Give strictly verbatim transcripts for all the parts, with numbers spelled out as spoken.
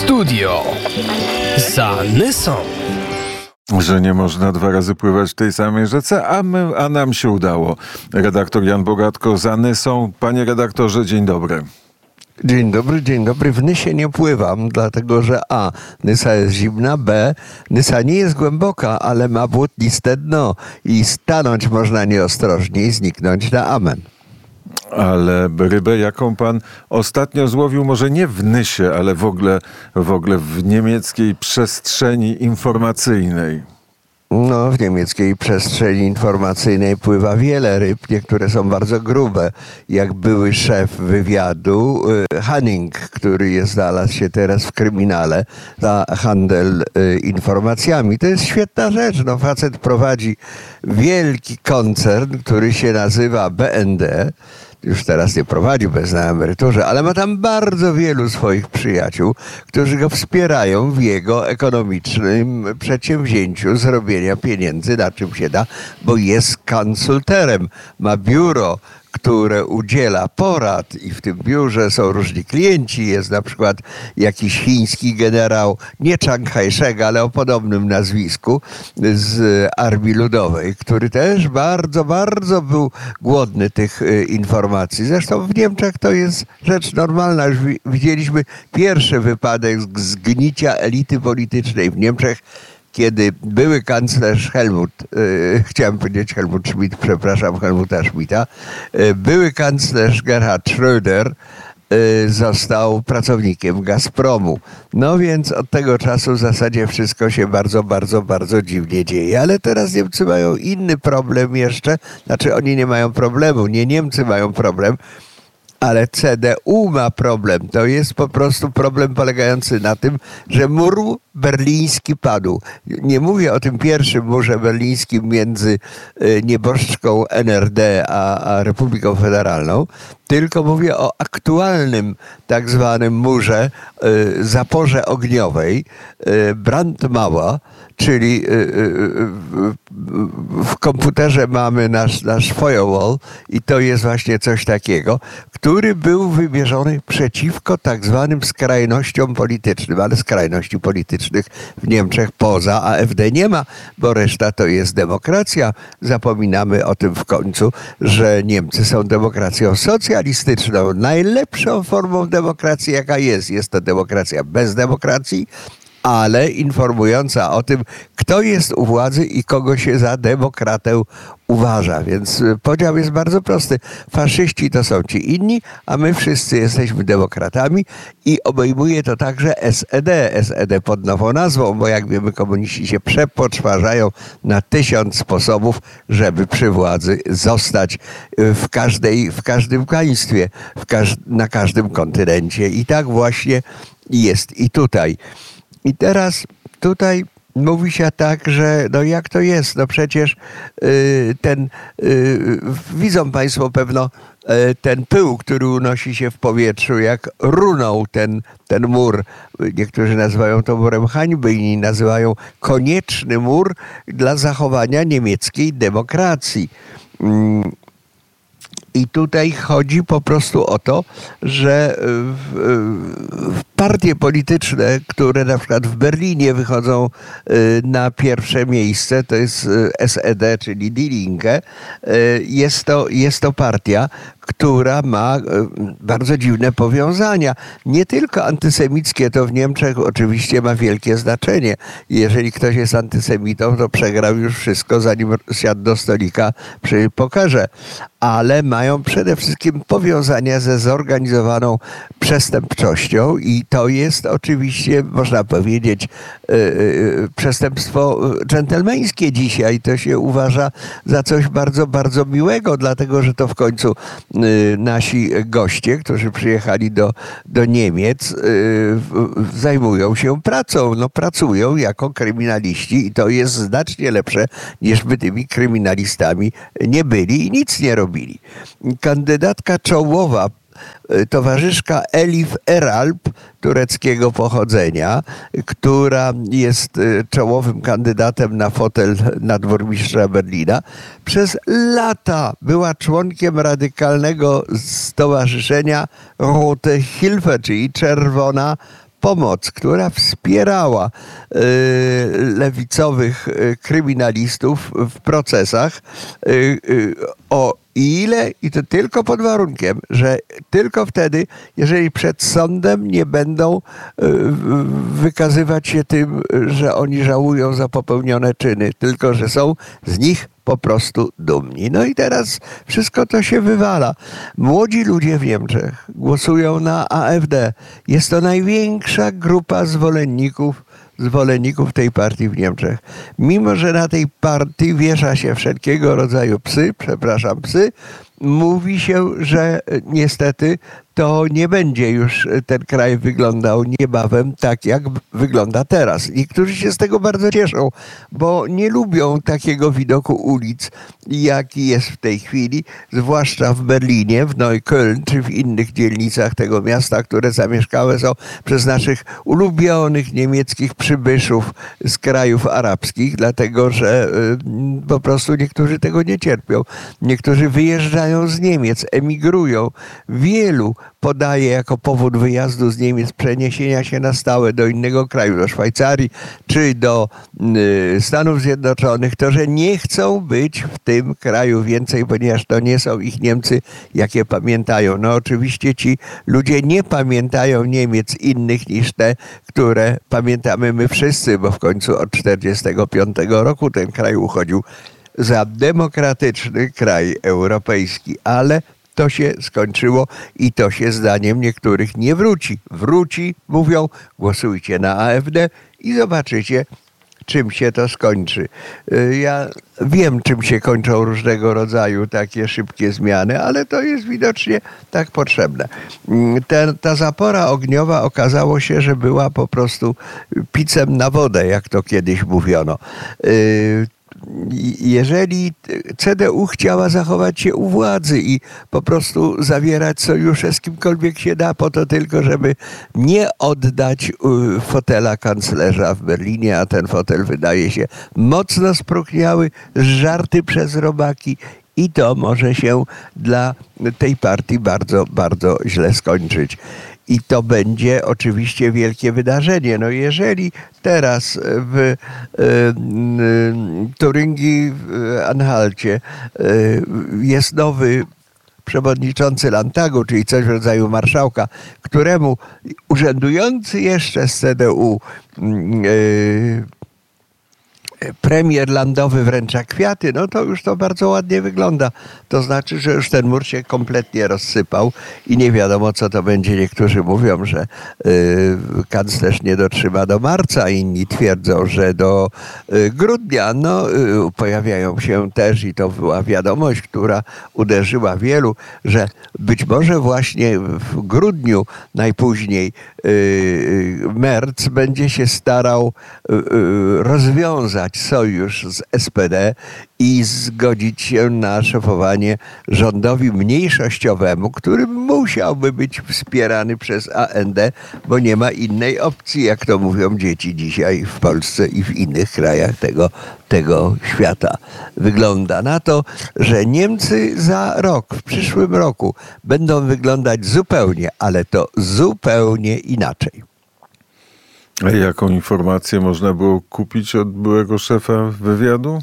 Studio za Nysą. Że nie można dwa razy pływać w tej samej rzece, a, my, a nam się udało. Redaktor Jan Bogatko za Nysą. Panie redaktorze, dzień dobry. Dzień dobry, dzień dobry. W Nysie nie pływam, dlatego że a. Nysa jest zimna, b. Nysa nie jest głęboka, ale ma błotniste dno i stanąć można nieostrożnie i zniknąć na amen. Ale rybę, jaką pan ostatnio złowił, może nie w Nysie, ale w ogóle, w ogóle w niemieckiej przestrzeni informacyjnej. No, w niemieckiej przestrzeni informacyjnej pływa wiele ryb, niektóre są bardzo grube, jak były szef wywiadu Hanning, który jest, znalazł się teraz w kryminale za handel informacjami. To jest świetna rzecz. No, facet prowadzi wielki koncern, który się nazywa B N D. Już teraz nie prowadzi, bo jest na emeryturze, ale ma tam bardzo wielu swoich przyjaciół, którzy go wspierają w jego ekonomicznym przedsięwzięciu zrobienia pieniędzy, na czym się da, bo jest konsulterem. Ma biuro, które udziela porad i w tym biurze są różni klienci. Jest na przykład jakiś chiński generał, nie Chiang Kai-shek, ale o podobnym nazwisku z Armii Ludowej, który też bardzo, bardzo był głodny tych informacji. Zresztą w Niemczech to jest rzecz normalna. Już widzieliśmy pierwszy wypadek zgnicia elity politycznej w Niemczech, kiedy były kanclerz Helmut, yy, chciałem powiedzieć Helmut Schmidt, przepraszam, Helmuta Schmidta, yy, były kanclerz Gerhard Schröder yy, został pracownikiem Gazpromu. No więc od tego czasu w zasadzie wszystko się bardzo, bardzo, bardzo dziwnie dzieje. Ale teraz Niemcy mają inny problem jeszcze, znaczy oni nie mają problemu, nie Niemcy mają problem, ale C D U ma problem. To jest po prostu problem polegający na tym, że mur berliński padł. Nie mówię o tym pierwszym murze berlińskim między nieboszczką N R D a, a Republiką Federalną, tylko mówię o aktualnym tak zwanym murze, y, zaporze ogniowej, y, Brandmauer, czyli y, y, w komputerze mamy nasz, nasz firewall i to jest właśnie coś takiego, który był wymierzony przeciwko tak zwanym skrajnościom politycznym, ale skrajności politycznych w Niemczech poza A F D nie ma, bo reszta to jest demokracja. Zapominamy o tym w końcu, że Niemcy są demokracją socjalistyczną, najlepszą formą demokracji, jaka jest. Jest to demokracja bez demokracji, ale informująca o tym, kto jest u władzy i kogo się za demokratę uważa. Więc podział jest bardzo prosty. Faszyści to są ci inni, a my wszyscy jesteśmy demokratami i obejmuje to także S E D. S E D pod nową nazwą, bo jak wiemy, komuniści się przepoczwarzają na tysiąc sposobów, żeby przy władzy zostać w każdej, w każdym państwie, w każ- na każdym kontynencie. I tak właśnie jest i tutaj. I teraz tutaj mówi się tak, że no jak to jest, no przecież y, ten, y, widzą Państwo pewno y, ten pył, który unosi się w powietrzu, jak runął ten, ten mur. Niektórzy nazywają to murem hańby, inni nazywają konieczny mur dla zachowania niemieckiej demokracji. Y, I tutaj chodzi po prostu o to, że partie polityczne, które na przykład w Berlinie wychodzą na pierwsze miejsce, to jest S E D, czyli Die Linke, jest to, jest to partia, która ma bardzo dziwne powiązania. Nie tylko antysemickie, to w Niemczech oczywiście ma wielkie znaczenie. Jeżeli ktoś jest antysemitą, to przegrał już wszystko, zanim siadł do stolika przy pokerze. Ale mają przede wszystkim powiązania ze zorganizowaną przestępczością i to jest oczywiście, można powiedzieć, yy, przestępstwo dżentelmeńskie dzisiaj. To się uważa za coś bardzo, bardzo miłego, dlatego że to w końcu nasi goście, którzy przyjechali do, do Niemiec, yy, zajmują się pracą. No, pracują jako kryminaliści i to jest znacznie lepsze, niż by tymi kryminalistami nie byli i nic nie robili. Kandydatka czołowa, towarzyszka Elif Eralp, tureckiego pochodzenia, która jest czołowym kandydatem na fotel nadburmistrza Berlina, przez lata była członkiem radykalnego stowarzyszenia Rote Hilfe, czyli Czerwona pomoc, która wspierała y, lewicowych y, kryminalistów w procesach, y, y, o ile, i to tylko pod warunkiem, że tylko wtedy, jeżeli przed sądem nie będą y, wykazywać się tym, że oni żałują za popełnione czyny, tylko że są z nich po prostu dumni. No i teraz wszystko to się wywala. Młodzi ludzie w Niemczech głosują na A F D. Jest to największa grupa zwolenników zwolenników tej partii w Niemczech. Mimo że na tej partii wiesza się wszelkiego rodzaju psy, przepraszam, psy, mówi się, że niestety to nie będzie już ten kraj wyglądał niebawem tak, jak wygląda teraz. Niektórzy się z tego bardzo cieszą, bo nie lubią takiego widoku ulic, jaki jest w tej chwili, zwłaszcza w Berlinie, w Neukölln, czy w innych dzielnicach tego miasta, które zamieszkałe są przez naszych ulubionych niemieckich przybyszów z krajów arabskich, dlatego że y, po prostu niektórzy tego nie cierpią. Niektórzy wyjeżdżają z Niemiec, emigrują. Wielu podaje jako powód wyjazdu z Niemiec przeniesienia się na stałe do innego kraju, do Szwajcarii czy do y, Stanów Zjednoczonych, to, że nie chcą być w tym kraju więcej, ponieważ to nie są ich Niemcy, jakie pamiętają. No oczywiście ci ludzie nie pamiętają Niemiec innych niż te, które pamiętamy my wszyscy, bo w końcu od czterdziestego piątego roku ten kraj uchodził za demokratyczny kraj europejski, ale to się skończyło i to się zdaniem niektórych nie wróci. Wróci, mówią, głosujcie na A F D i zobaczycie, czym się to skończy. Ja wiem, czym się kończą różnego rodzaju takie szybkie zmiany, ale to jest widocznie tak potrzebne. Ta, ta zapora ogniowa okazało się, że była po prostu picem na wodę, jak to kiedyś mówiono. Jeżeli C D U chciała zachować się u władzy i po prostu zawierać sojusze z kimkolwiek się da, po to tylko, żeby nie oddać fotela kanclerza w Berlinie, a ten fotel wydaje się mocno spróchniały, zżarty przez robaki i to może się dla tej partii bardzo, bardzo źle skończyć. I to będzie oczywiście wielkie wydarzenie. No jeżeli teraz w y, y, Turyngii, w Anhalcie y, jest nowy przewodniczący Landtagu, czyli coś w rodzaju marszałka, któremu urzędujący jeszcze z C D U y, premier landowy wręcza kwiaty, no to już to bardzo ładnie wygląda. To znaczy, że już ten mur się kompletnie rozsypał i nie wiadomo, co to będzie. Niektórzy mówią, że y, kanclerz nie dotrzyma do marca, inni twierdzą, że do y, grudnia. No, y, pojawiają się też, i to była wiadomość, która uderzyła wielu, że być może właśnie w grudniu najpóźniej y, y, Merz będzie się starał y, y, rozwiązać sojusz z S P D i zgodzić się na szefowanie rządowi mniejszościowemu, który musiałby być wspierany przez A N D, bo nie ma innej opcji, jak to mówią dzieci dzisiaj w Polsce i w innych krajach tego, tego świata. Wygląda na to, że Niemcy za rok, w przyszłym roku będą wyglądać zupełnie, ale to zupełnie inaczej. A jaką informację można było kupić od byłego szefa wywiadu?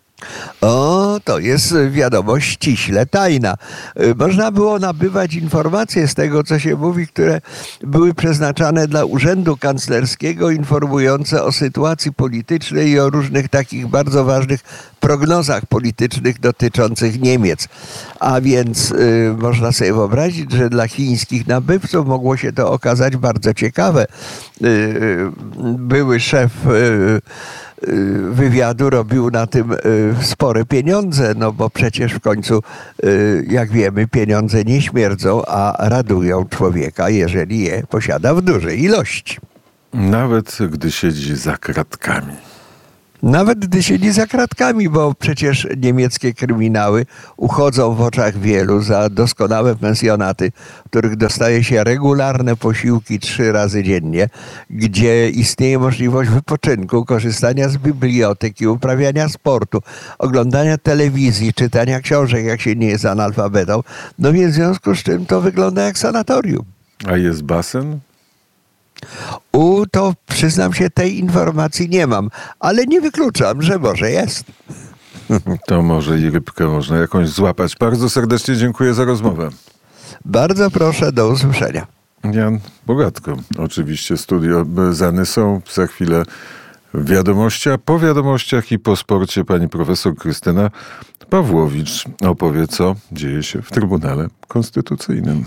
O, to jest wiadomość ściśle tajna. Można było nabywać informacje z tego, co się mówi, które były przeznaczane dla urzędu kanclerskiego, informujące o sytuacji politycznej i o różnych takich bardzo ważnych prognozach politycznych dotyczących Niemiec. A więc y, można sobie wyobrazić, że dla chińskich nabywców mogło się to okazać bardzo ciekawe. Y, y, były szef y, wywiadu robił na tym spore pieniądze, no bo przecież w końcu, jak wiemy, pieniądze nie śmierdzą, a radują człowieka, jeżeli je posiada w dużej ilości. Nawet gdy siedzi za kratkami. Nawet gdy siedzi za kratkami, bo przecież niemieckie kryminały uchodzą w oczach wielu za doskonałe pensjonaty, w których dostaje się regularne posiłki trzy razy dziennie, gdzie istnieje możliwość wypoczynku, korzystania z biblioteki, uprawiania sportu, oglądania telewizji, czytania książek, jak się nie jest analfabetą. No więc w związku z czym to wygląda jak sanatorium. A jest basen? U, to przyznam się, tej informacji nie mam, ale nie wykluczam, że może jest. To może i rybkę można jakąś złapać. Bardzo serdecznie dziękuję za rozmowę. Bardzo proszę, do usłyszenia. Jan Bogatko, oczywiście studio Zany są. Za chwilę wiadomości, a po wiadomościach i po sporcie pani profesor Krystyna Pawłowicz opowie, co dzieje się w Trybunale Konstytucyjnym.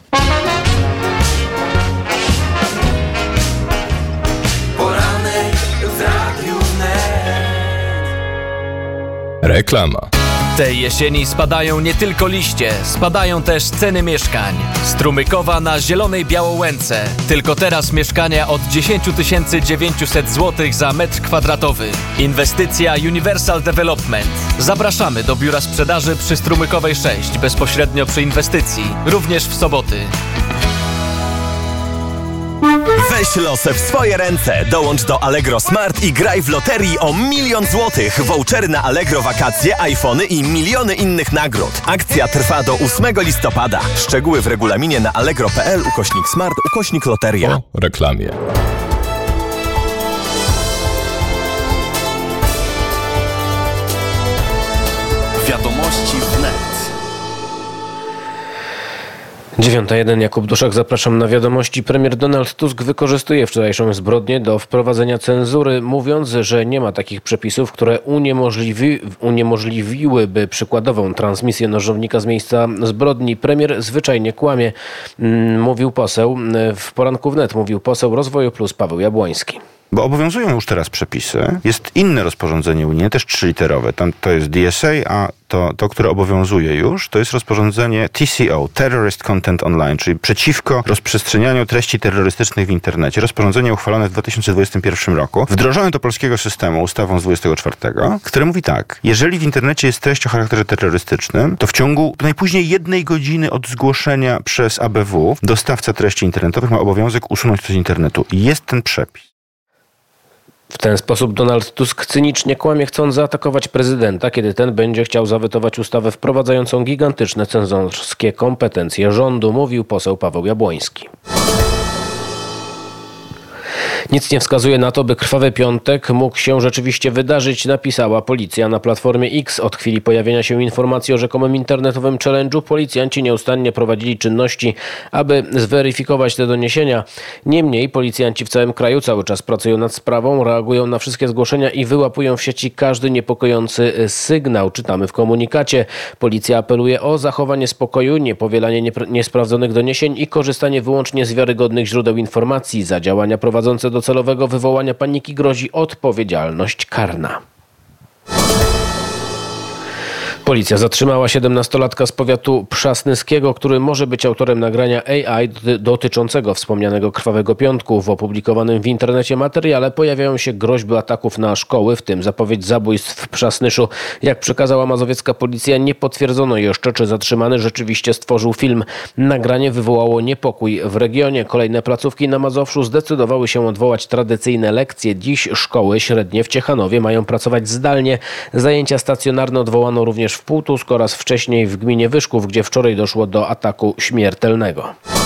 Poranek w Radiu Wnet. Reklama. Tej jesieni spadają nie tylko liście, spadają też ceny mieszkań. Strumykowa na Zielonej Białołęce. Tylko teraz mieszkania od dziesięć tysięcy dziewięćset złotych za metr kwadratowy. Inwestycja Universal Development. Zapraszamy do biura sprzedaży przy Strumykowej sześć, bezpośrednio przy inwestycji, również w soboty. Weź losy w swoje ręce. Dołącz do Allegro Smart i graj w loterii o milion złotych. Vouchery na Allegro wakacje, iPhony i miliony innych nagród. Akcja trwa do ósmego listopada. Szczegóły w regulaminie na allegro.pl ukośnik smart ukośnik loteria. Po reklamie. Wiadomości wnet. dziewiąta jeden, Jakub Duszek, zapraszam na wiadomości. Premier Donald Tusk wykorzystuje wczorajszą zbrodnię do wprowadzenia cenzury, mówiąc, że nie ma takich przepisów, które uniemożliwi, uniemożliwiłyby przykładową transmisję nożownika z miejsca zbrodni. Premier zwyczajnie kłamie, mówił poseł. W Poranku Wnet mówił poseł Rozwoju Plus Paweł Jabłoński. Bo obowiązują już teraz przepisy. Jest inne rozporządzenie unijne, też trzyliterowe. Tam to jest D S A, a to, to, które obowiązuje już, to jest rozporządzenie T C O, Terrorist Content Online, czyli przeciwko rozprzestrzenianiu treści terrorystycznych w internecie. Rozporządzenie uchwalone w dwa tysiące dwudziestym pierwszym roku, wdrożone do polskiego systemu ustawą z dwudziestego czwartego, które mówi tak: jeżeli w internecie jest treść o charakterze terrorystycznym, to w ciągu najpóźniej jednej godziny od zgłoszenia przez A B W dostawca treści internetowych ma obowiązek usunąć to z internetu. Jest ten przepis. W ten sposób Donald Tusk cynicznie kłamie, chcąc zaatakować prezydenta, kiedy ten będzie chciał zawetować ustawę wprowadzającą gigantyczne cenzorskie kompetencje rządu, mówił poseł Paweł Jabłoński. Nic nie wskazuje na to, by krwawy piątek mógł się rzeczywiście wydarzyć, napisała policja na Platformie X. Od chwili pojawienia się informacji o rzekomym internetowym challenge'u policjanci nieustannie prowadzili czynności, aby zweryfikować te doniesienia. Niemniej policjanci w całym kraju cały czas pracują nad sprawą, reagują na wszystkie zgłoszenia i wyłapują w sieci każdy niepokojący sygnał. Czytamy w komunikacie. Policja apeluje o zachowanie spokoju, niepowielanie niepra- niesprawdzonych doniesień i korzystanie wyłącznie z wiarygodnych źródeł informacji. Za działania prowadzące do celowego wywołania paniki grozi odpowiedzialność karna. Policja zatrzymała siedemnastolatka z powiatu przasnyskiego, który może być autorem nagrania A I dotyczącego wspomnianego Krwawego Piątku. W opublikowanym w internecie materiale pojawiają się groźby ataków na szkoły, w tym zapowiedź zabójstw w Przasnyszu. Jak przekazała mazowiecka policja, nie potwierdzono jeszcze, czy zatrzymany rzeczywiście stworzył film. Nagranie wywołało niepokój w regionie. Kolejne placówki na Mazowszu zdecydowały się odwołać tradycyjne lekcje. Dziś szkoły średnie w Ciechanowie mają pracować zdalnie. Zajęcia stacjonarne odwołano również w Półtusk oraz wcześniej w gminie Wyszków, gdzie wczoraj doszło do ataku śmiertelnego.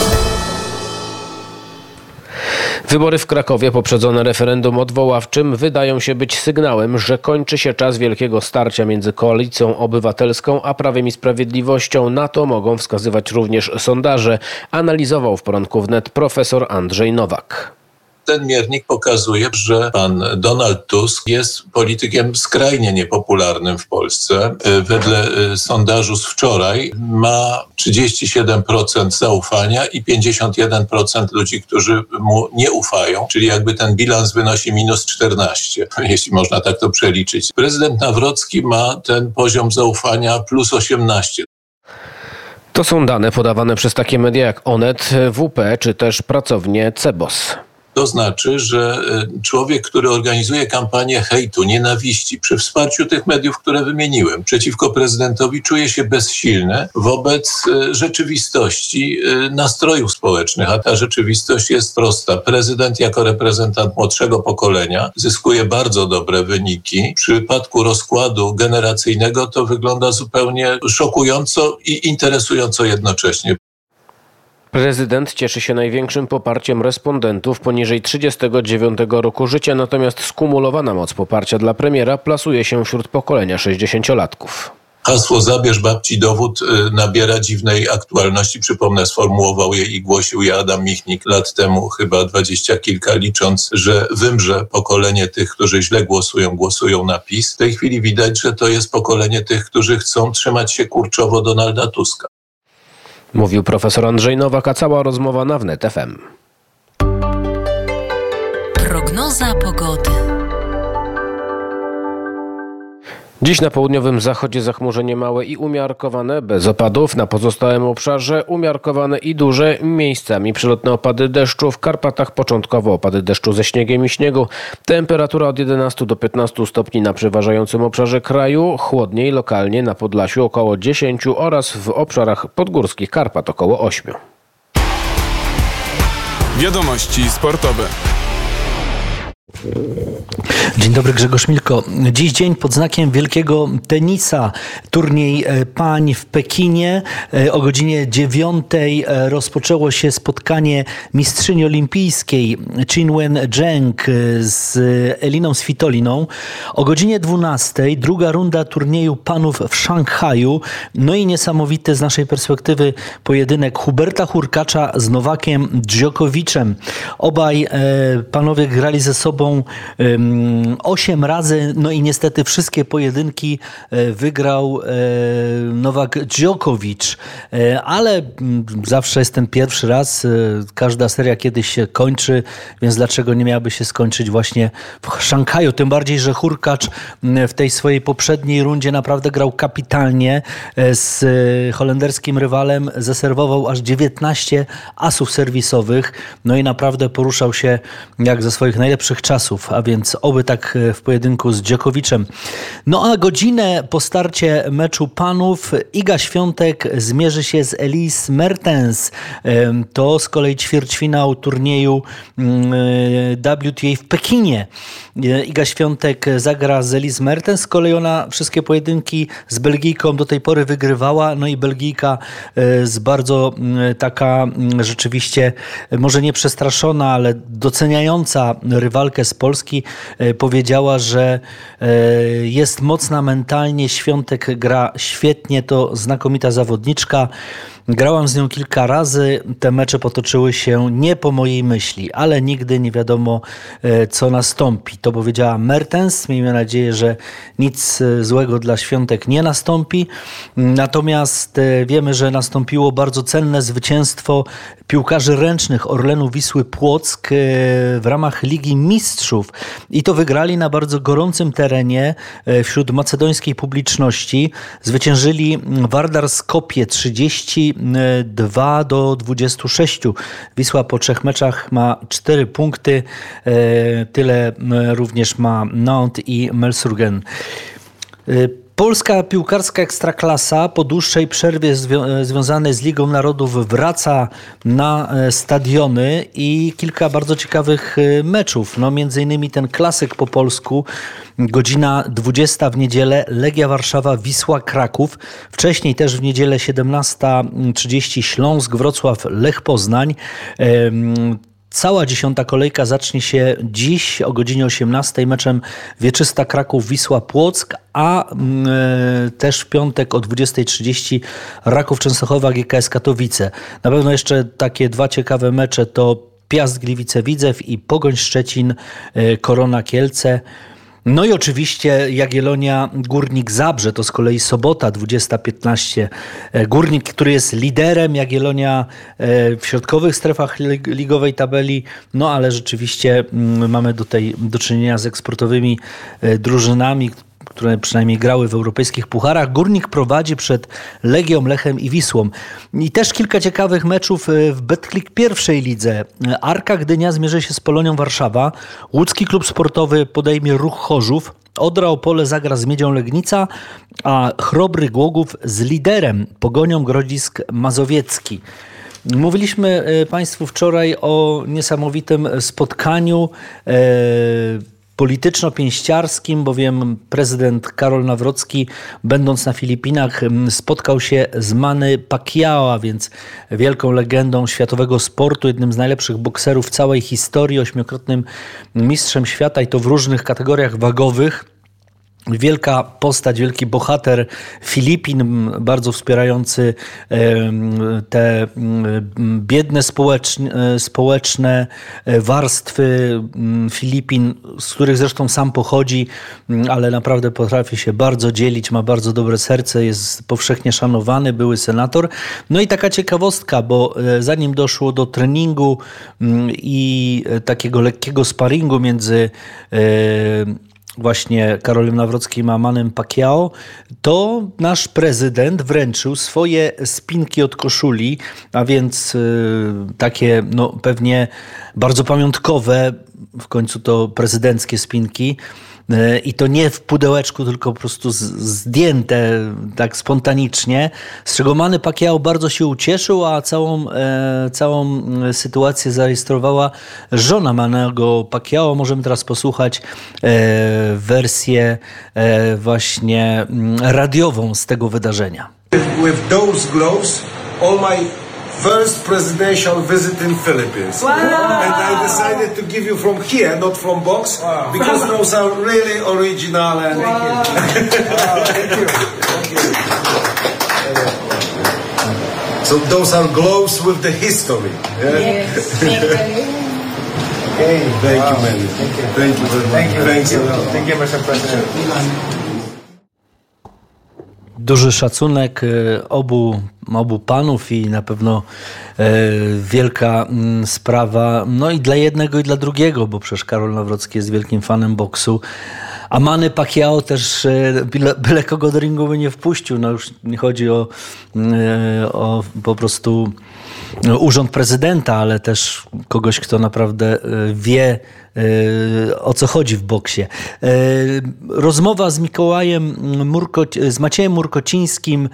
Wybory w Krakowie poprzedzone referendum odwoławczym wydają się być sygnałem, że kończy się czas wielkiego starcia między Koalicją Obywatelską a Prawem i Sprawiedliwością. Na to mogą wskazywać również sondaże. Analizował w Poranku Wnet profesor Andrzej Nowak. Ten miernik pokazuje, że pan Donald Tusk jest politykiem skrajnie niepopularnym w Polsce. Wedle sondażu z wczoraj ma trzydzieści siedem procent zaufania i pięćdziesiąt jeden procent ludzi, którzy mu nie ufają, czyli jakby ten bilans wynosi minus czternaście, jeśli można tak to przeliczyć. Prezydent Nawrocki ma ten poziom zaufania plus osiemnaście. To są dane podawane przez takie media jak Onet, W P czy też pracownie Cebos. To znaczy, że człowiek, który organizuje kampanię hejtu, nienawiści, przy wsparciu tych mediów, które wymieniłem, przeciwko prezydentowi, czuje się bezsilny wobec rzeczywistości nastrojów społecznych. A ta rzeczywistość jest prosta. Prezydent jako reprezentant młodszego pokolenia zyskuje bardzo dobre wyniki. W przypadku rozkładu generacyjnego to wygląda zupełnie szokująco i interesująco jednocześnie. Prezydent cieszy się największym poparciem respondentów poniżej trzydziestego dziewiątego roku życia, natomiast skumulowana moc poparcia dla premiera plasuje się wśród pokolenia sześćdziesięciolatków. Hasło "Zabierz babci dowód" nabiera dziwnej aktualności. Przypomnę, sformułował je i głosił je Adam Michnik lat temu, chyba dwadzieścia kilka, licząc, że wymrze pokolenie tych, którzy źle głosują, głosują na PiS. W tej chwili widać, że to jest pokolenie tych, którzy chcą trzymać się kurczowo Donalda Tuska. Mówił profesor Andrzej Nowak, a cała rozmowa na Wnet F M. Prognoza pogody. Dziś na południowym zachodzie zachmurzenie małe i umiarkowane, bez opadów. Na pozostałym obszarze umiarkowane i duże, miejscami przelotne opady deszczu. W Karpatach początkowo opady deszczu ze śniegiem i śniegu. Temperatura od jedenastu do piętnastu stopni na przeważającym obszarze kraju. Chłodniej lokalnie na Podlasiu około dziesięciu oraz w obszarach podgórskich Karpat około ośmiu. Wiadomości sportowe. Dzień dobry, Grzegorz Milko. Dziś dzień pod znakiem wielkiego tenisa. Turniej pań w Pekinie. O godzinie dziewiątej rozpoczęło się spotkanie mistrzyni olimpijskiej Qinwen Zheng z Eliną Svitoliną. O godzinie dwunastej druga runda turnieju panów w Szanghaju. No i niesamowity z naszej perspektywy pojedynek Huberta Hurkacza z Nowakiem Djokoviczem. Obaj panowie grali ze sobą osiem razy, no i niestety wszystkie pojedynki wygrał Nowak Djokovic, ale zawsze jest ten pierwszy raz, każda seria kiedyś się kończy, więc dlaczego nie miałaby się skończyć właśnie w Szanghaju, tym bardziej, że Hurkacz w tej swojej poprzedniej rundzie naprawdę grał kapitalnie, z holenderskim rywalem zaserwował aż dziewiętnaście asów serwisowych, no i naprawdę poruszał się jak ze swoich najlepszych czasów, a więc oby tak w pojedynku z Djokoviczem. No a godzinę po starcie meczu panów Iga Świątek zmierzy się z Elise Mertens. To z kolei ćwierćfinał turnieju W T A w Pekinie. Iga Świątek zagra z Elise Mertens, z kolei ona wszystkie pojedynki z Belgijką do tej pory wygrywała, no i Belgijka z bardzo taka rzeczywiście może nie przestraszona, ale doceniająca rywalkę z Polski powiedziała, że jest mocna mentalnie, Świątek gra świetnie, to znakomita zawodniczka. Grałam z nią kilka razy, te mecze potoczyły się nie po mojej myśli, ale nigdy nie wiadomo, co nastąpi. To powiedziała Mertens, miejmy nadzieję, że nic złego dla Świątek nie nastąpi. Natomiast wiemy, że nastąpiło bardzo cenne zwycięstwo piłkarzy ręcznych Orlenu Wisły Płock w ramach Ligi Mistrzów. I to wygrali na bardzo gorącym terenie wśród macedońskiej publiczności. Zwyciężyli Vardar Skopje trzydzieści dwa do dwudziestu sześciu. Wisła po trzech meczach ma cztery punkty. Tyle również ma Nantes i Melsurgen. Polska piłkarska ekstraklasa po dłuższej przerwie zwią- związanej z Ligą Narodów wraca na stadiony i kilka bardzo ciekawych meczów. No, między innymi ten klasyk po polsku, godzina dwudziesta w niedzielę, Legia Warszawa, Wisła Kraków. Wcześniej też w niedzielę siedemnasta trzydzieści Śląsk, Wrocław, Lech Poznań. Cała dziesiąta kolejka zacznie się dziś o godzinie osiemnastej meczem Wieczysta Kraków, Wisła Płock, a y, też w piątek o dwudziestej trzydzieści Raków Częstochowa, G K S Katowice. Na pewno jeszcze takie dwa ciekawe mecze to Piast Gliwice-Widzew i Pogoń Szczecin, y, Korona Kielce. No i oczywiście Jagiellonia Górnik Zabrze, to z kolei sobota dwudziesta piętnaście. Górnik, który jest liderem, Jagiellonia w środkowych strefach ligowej tabeli, no ale rzeczywiście mamy tutaj do czynienia z eksportowymi drużynami, które przynajmniej grały w europejskich pucharach. Górnik prowadzi przed Legią, Lechem i Wisłą. I też kilka ciekawych meczów w Betclic pierwszej lidze. Arka Gdynia zmierzy się z Polonią Warszawa. Łódzki Klub Sportowy podejmie Ruch Chorzów. Odra Opole zagra z Miedzią Legnica, a Chrobry Głogów z liderem Pogonią Grodzisk Mazowiecki. Mówiliśmy Państwu wczoraj o niesamowitym spotkaniu polityczno-pięściarskim, bowiem prezydent Karol Nawrocki, będąc na Filipinach, spotkał się z Manny Pacquiao, a więc wielką legendą światowego sportu, jednym z najlepszych bokserów w całej historii, ośmiokrotnym mistrzem świata i to w różnych kategoriach wagowych. Wielka postać, wielki bohater Filipin, bardzo wspierający te biedne społeczne, społeczne warstwy Filipin, z których zresztą sam pochodzi, ale naprawdę potrafi się bardzo dzielić, ma bardzo dobre serce, jest powszechnie szanowany, były senator. No i taka ciekawostka, bo zanim doszło do treningu i takiego lekkiego sparingu między właśnie Karolem Nawrockim a Mannem Pacquiao, to nasz prezydent wręczył swoje spinki od koszuli, a więc y, takie no, pewnie bardzo pamiątkowe, w końcu to prezydenckie spinki. I to nie w pudełeczku, tylko po prostu zdjęte tak spontanicznie, z czego Manny Pacquiao bardzo się ucieszył, a całą, e, całą sytuację zarejestrowała żona Mannego Pacquiao. Możemy teraz posłuchać e, wersję e, właśnie radiową z tego wydarzenia. With those gloves, all my first presidential visit in Philippines. Wow. And I decided to give you from here, not from box, wow. Because those are really original. And wow. Thank you. Wow, thank you. Thank you. So those are gloves with the history. Yeah? Yes. Thank you. Hey, thank wow. you, man. Thank you. Thank you very much. Thank you. Thank you, thank you, Mister President. Duży szacunek obu, obu panów i na pewno e, wielka m, sprawa, no i dla jednego i dla drugiego, bo przecież Karol Nawrocki jest wielkim fanem boksu, a Manny Pacquiao też e, byle, byle kogo do ringu by nie wpuścił. No już nie chodzi o, e, o po prostu urząd prezydenta, ale też kogoś, kto naprawdę wie, o co chodzi w boksie. Rozmowa z Mikołajem Murko- z Maciejem Murkocińskim,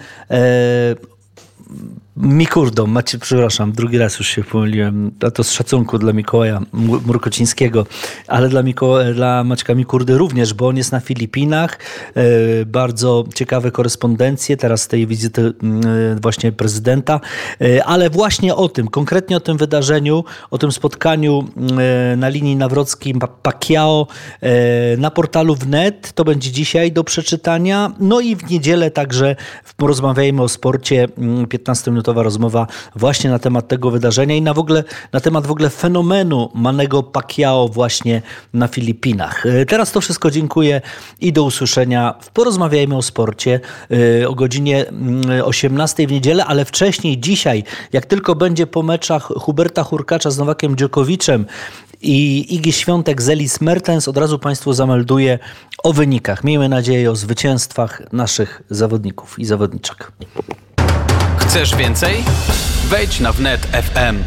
Mikurdą, Macie, przepraszam, drugi raz już się pomyliłem, a to z szacunku dla Mikołaja Murkocińskiego, ale dla, Mikołaja, dla Maćka Mikurdy również, bo on jest na Filipinach, e, bardzo ciekawe korespondencje, teraz z tej wizyty e, właśnie prezydenta, e, ale właśnie o tym, konkretnie o tym wydarzeniu, o tym spotkaniu e, na linii Nawrocki-Pacquiao e, na portalu Wnet, to będzie dzisiaj do przeczytania, no i w niedzielę także porozmawiajmy o sporcie, piętnastominutowa rozmowa właśnie na temat tego wydarzenia i na, w ogóle, na temat w ogóle fenomenu Mannego Pacquiao właśnie na Filipinach. Teraz to wszystko, dziękuję i do usłyszenia w Porozmawiajmy o sporcie o godzinie osiemnastej w niedzielę, ale wcześniej dzisiaj, jak tylko będzie po meczach Huberta Hurkacza z Nowakiem Djokoviczem i Igi Świątek z Ellis Mertens, od razu Państwu zamelduję o wynikach. Miejmy nadzieję o zwycięstwach naszych zawodników i zawodniczek. Chcesz więcej? Wejdź na wnet kropka f m.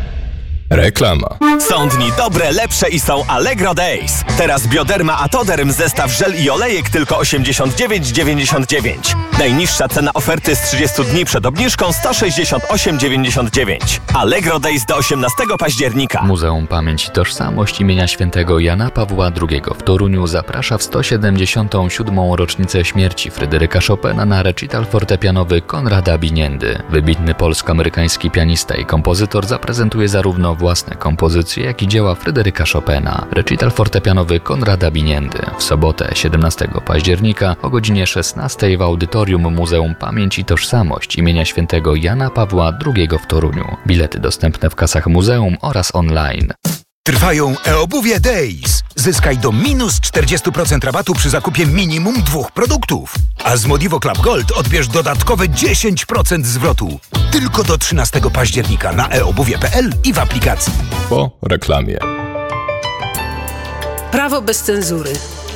Reklama. Są dni dobre, lepsze i są Allegro Days. Teraz Bioderma Atoderm zestaw żel i olejek tylko osiemdziesiąt dziewięć dziewięćdziesiąt dziewięć. Najniższa cena oferty z trzydziestu dni przed obniżką sto sześćdziesiąt osiem dziewięćdziesiąt dziewięć. Allegro Days do osiemnastego października. Muzeum Pamięć i Tożsamość imienia świętego Jana Pawła drugiego w Toruniu zaprasza w sto siedemdziesiątą siódmą rocznicę śmierci Fryderyka Chopina na recital fortepianowy Konrada Biniendy. Wybitny polsko-amerykański pianista i kompozytor zaprezentuje zarówno własne kompozycje, jak i dzieła Fryderyka Chopina. Recital fortepianowy Konrada Biniendy w sobotę siedemnastego października o godzinie szesnastej w audytorium Muzeum Pamięć i Tożsamość imienia świętego Jana Pawła drugiego w Toruniu. Bilety dostępne w kasach muzeum oraz online. Trwają e-obuwie Days. Zyskaj do minus czterdzieści procent rabatu przy zakupie minimum dwóch produktów. A z Modivo Club Gold odbierz dodatkowe dziesięć procent zwrotu. Tylko do trzynastego października na e obuwie kropka p l i w aplikacji. Po reklamie. Prawo bez cenzury.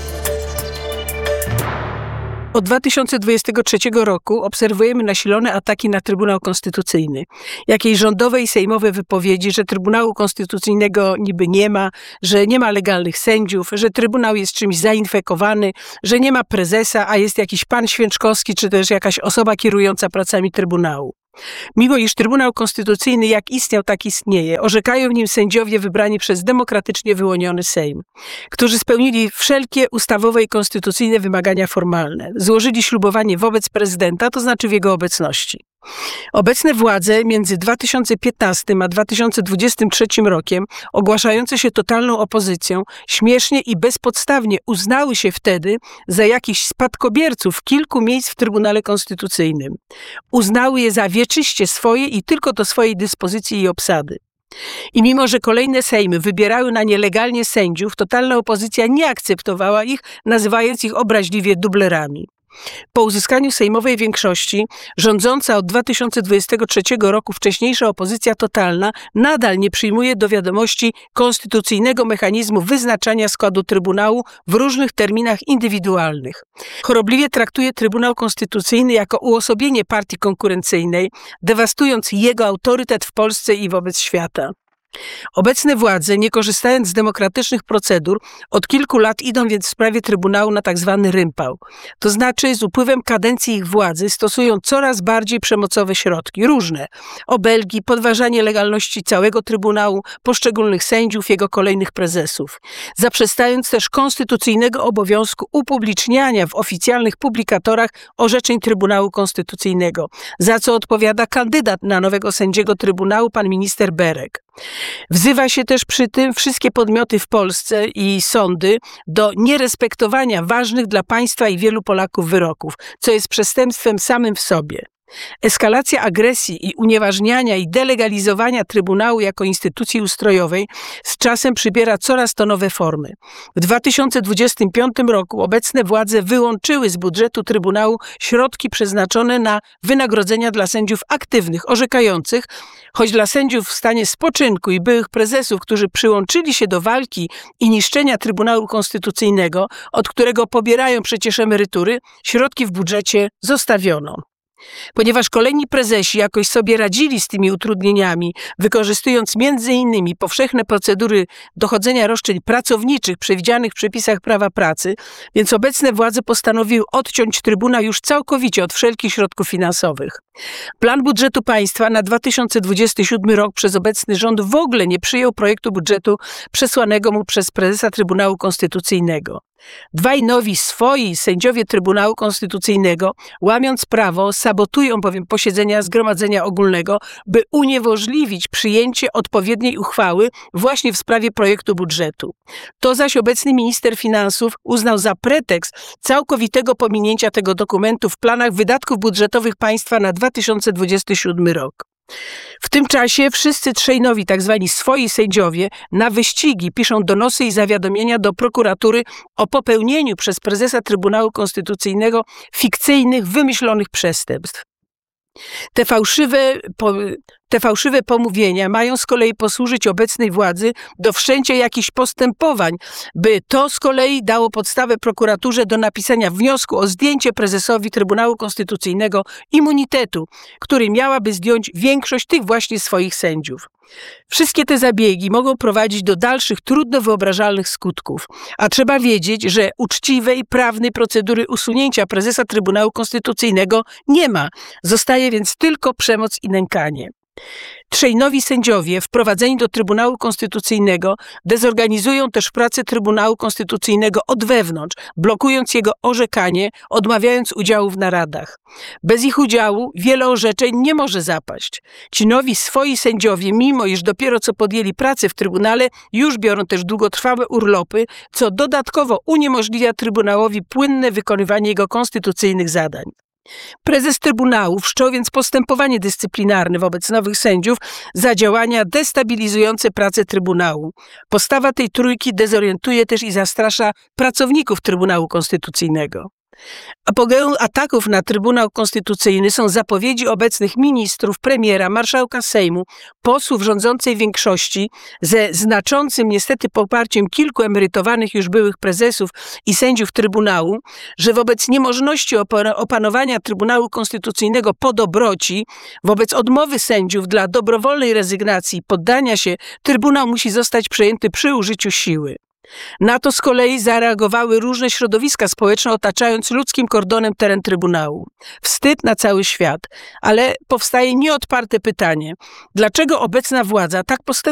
Od dwa tysiące dwudziestego trzeciego roku obserwujemy nasilone ataki na Trybunał Konstytucyjny. Jakieś rządowe i sejmowe wypowiedzi, że Trybunału Konstytucyjnego niby nie ma, że nie ma legalnych sędziów, że Trybunał jest czymś zainfekowany, że nie ma prezesa, a jest jakiś pan Święczkowski, czy też jakaś osoba kierująca pracami Trybunału. Mimo iż Trybunał Konstytucyjny jak istniał, tak istnieje, orzekają w nim sędziowie wybrani przez demokratycznie wyłoniony Sejm, którzy spełnili wszelkie ustawowe i konstytucyjne wymagania formalne. Złożyli ślubowanie wobec prezydenta, to znaczy w jego obecności. Obecne władze między dwa tysiące piętnastym a dwa tysiące dwudziestym trzecim rokiem, ogłaszające się totalną opozycją, śmiesznie i bezpodstawnie uznały się wtedy za jakichś spadkobierców kilku miejsc w Trybunale Konstytucyjnym. Uznały je za wieczyście swoje i tylko do swojej dyspozycji i obsady. I mimo, że kolejne sejmy wybierały na nie legalnie sędziów, totalna opozycja nie akceptowała ich, nazywając ich obraźliwie dublerami. Po uzyskaniu sejmowej większości, rządząca od dwa tysiące dwudziestego trzeciego roku wcześniejsza opozycja totalna nadal nie przyjmuje do wiadomości konstytucyjnego mechanizmu wyznaczania składu Trybunału w różnych terminach indywidualnych. Chorobliwie traktuje Trybunał Konstytucyjny jako uosobienie partii konkurencyjnej, dewastując jego autorytet w Polsce i wobec świata. Obecne władze, nie korzystając z demokratycznych procedur, od kilku lat idą więc w sprawie Trybunału na tak zwany rympał. To znaczy z upływem kadencji ich władzy stosują coraz bardziej przemocowe środki, różne. Obelgi, podważanie legalności całego Trybunału, poszczególnych sędziów, jego kolejnych prezesów. Zaprzestając też konstytucyjnego obowiązku upubliczniania w oficjalnych publikatorach orzeczeń Trybunału Konstytucyjnego, za co odpowiada kandydat na nowego sędziego Trybunału, pan minister Berek. Wzywa się też przy tym wszystkie podmioty w Polsce i sądy do nierespektowania ważnych dla państwa i wielu Polaków wyroków, co jest przestępstwem samym w sobie. Eskalacja agresji i unieważniania i delegalizowania Trybunału jako instytucji ustrojowej z czasem przybiera coraz to nowe formy. W dwa tysiące dwudziestym piątym roku obecne władze wyłączyły z budżetu Trybunału środki przeznaczone na wynagrodzenia dla sędziów aktywnych, orzekających, choć dla sędziów w stanie spoczynku i byłych prezesów, którzy przyłączyli się do walki i niszczenia Trybunału Konstytucyjnego, od którego pobierają przecież emerytury, środki w budżecie zostawiono. Ponieważ kolejni prezesi jakoś sobie radzili z tymi utrudnieniami, wykorzystując między innymi powszechne procedury dochodzenia roszczeń pracowniczych przewidzianych w przepisach prawa pracy, więc obecne władze postanowiły odciąć Trybunał już całkowicie od wszelkich środków finansowych. Plan budżetu państwa na dwa tysiące dwudziesty siódmy rok przez obecny rząd w ogóle nie przyjął projektu budżetu przesłanego mu przez prezesa Trybunału Konstytucyjnego. Dwaj nowi swoi sędziowie Trybunału Konstytucyjnego, łamiąc prawo, sabotują bowiem posiedzenia Zgromadzenia Ogólnego, by uniemożliwić przyjęcie odpowiedniej uchwały właśnie w sprawie projektu budżetu. To zaś obecny minister finansów uznał za pretekst całkowitego pominięcia tego dokumentu w planach wydatków budżetowych państwa na dwa tysiące dwudziesty siódmy rok. W tym czasie wszyscy trzej nowi tak zwani swoi sędziowie na wyścigi piszą donosy i zawiadomienia do prokuratury o popełnieniu przez prezesa Trybunału Konstytucyjnego fikcyjnych, wymyślonych przestępstw. Te fałszywe, te fałszywe pomówienia mają z kolei posłużyć obecnej władzy do wszczęcia jakichś postępowań, by to z kolei dało podstawę prokuraturze do napisania wniosku o zdjęcie prezesowi Trybunału Konstytucyjnego immunitetu, który miałaby zdjąć większość tych właśnie swoich sędziów. Wszystkie te zabiegi mogą prowadzić do dalszych, trudno wyobrażalnych skutków, a trzeba wiedzieć, że uczciwej, prawnej procedury usunięcia prezesa Trybunału Konstytucyjnego nie ma. Zostaje więc tylko przemoc i nękanie. Trzej nowi sędziowie wprowadzeni do Trybunału Konstytucyjnego dezorganizują też pracę Trybunału Konstytucyjnego od wewnątrz, blokując jego orzekanie, odmawiając udziału w naradach. Bez ich udziału wiele orzeczeń nie może zapaść. Ci nowi swoi sędziowie, mimo iż dopiero co podjęli pracę w Trybunale, już biorą też długotrwałe urlopy, co dodatkowo uniemożliwia Trybunałowi płynne wykonywanie jego konstytucyjnych zadań. Prezes Trybunału wszczął więc postępowanie dyscyplinarne wobec nowych sędziów za działania destabilizujące pracę Trybunału. Postawa tej trójki dezorientuje też i zastrasza pracowników Trybunału Konstytucyjnego. Apogeum ataków na Trybunał Konstytucyjny są zapowiedzi obecnych ministrów, premiera, marszałka Sejmu, posłów rządzącej większości ze znaczącym niestety poparciem kilku emerytowanych już byłych prezesów i sędziów Trybunału, że wobec niemożności opanowania Trybunału Konstytucyjnego po dobroci, wobec odmowy sędziów dla dobrowolnej rezygnacji i poddania się, Trybunał musi zostać przejęty przy użyciu siły. Na to z kolei zareagowały różne środowiska społeczne, otaczając ludzkim kordonem teren Trybunału. Wstyd na cały świat, ale powstaje nieodparte pytanie, dlaczego obecna władza tak postępuje?